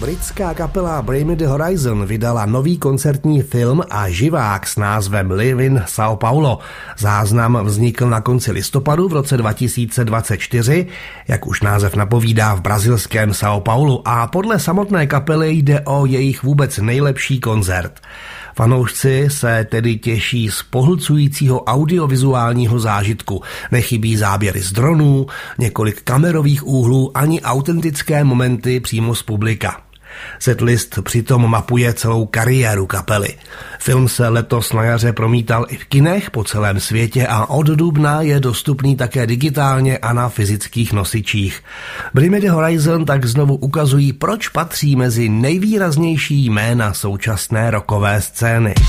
Britská kapela Bring Me The Horizon vydala nový koncertní film a živák s názvem Live in São Paulo. Záznam vznikl na konci listopadu v roce 2024, jak už název napovídá, v brazilském São Paulu, a podle samotné kapely jde o jejich vůbec nejlepší koncert. Fanoušci se tedy těší z pohlcujícího audiovizuálního zážitku. Nechybí záběry z dronů, několik kamerových úhlů ani autentické momenty přímo z publika. Setlist přitom mapuje celou kariéru kapely. Film se letos na jaře promítal i v kinech po celém světě a od dubna je dostupný také digitálně a na fyzických nosičích. Bring Me The Horizon tak znovu ukazují, proč patří mezi nejvýraznější jména současné rockové scény.